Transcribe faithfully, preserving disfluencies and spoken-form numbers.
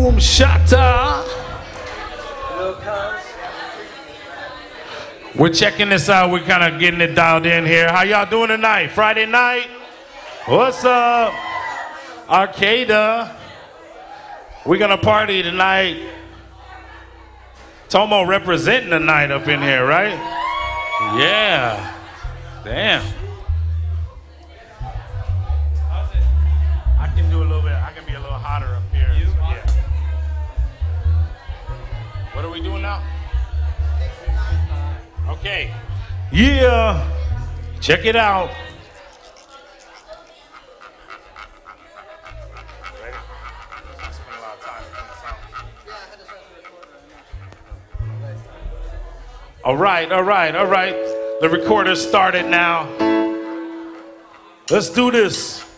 Boom Shatta. We're checking this out. We're kind of getting it dialed in here. How y'all doing tonight? Friday night? What's up? Arcada. We're going to party tonight. Tomo representing the night up in here, right? Yeah. Damn. I can do a little bit. I can be a little hotter up here. Yeah. What are we doing now? Okay. Yeah. Check it out. Ready? I spend a lot of time on the sound. All right, all right, all right. The recorder started now. Let's do this.